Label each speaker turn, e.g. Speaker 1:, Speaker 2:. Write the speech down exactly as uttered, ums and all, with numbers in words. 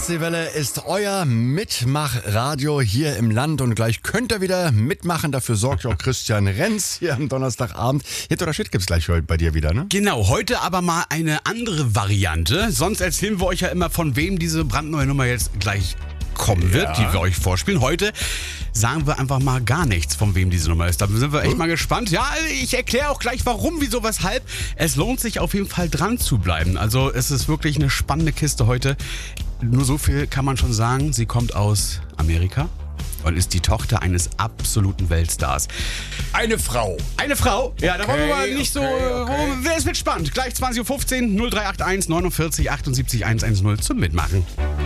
Speaker 1: Herz, die Welle ist euer Mitmachradio hier im Land und gleich könnt ihr wieder mitmachen. Dafür sorgt auch Christian Renz hier am Donnerstagabend. Hit oder Shit gibt's gleich heute bei dir wieder, ne?
Speaker 2: Genau, heute aber mal eine andere Variante. Sonst erzählen wir euch ja immer, von wem diese brandneue Nummer jetzt gleich kommen wird,
Speaker 1: Ja.
Speaker 2: die wir euch vorspielen. Heute sagen wir einfach mal gar nichts, von wem diese Nummer ist. Da sind wir echt mal gespannt. Ja, ich erkläre auch gleich warum, wieso, weshalb. Es lohnt sich auf jeden Fall dran zu bleiben. Also es ist wirklich eine spannende Kiste heute. Nur so viel kann man schon sagen. Sie kommt aus Amerika und ist die Tochter eines absoluten Weltstars.
Speaker 1: Eine Frau.
Speaker 2: Eine Frau? Ja, da wollen wir mal nicht
Speaker 1: okay,
Speaker 2: so...
Speaker 1: okay.
Speaker 2: Äh, es wird spannend. Gleich zwanzig Uhr fünfzehn, null drei acht eins neunundvierzig achtundsiebzig hundertzehn zum Mitmachen.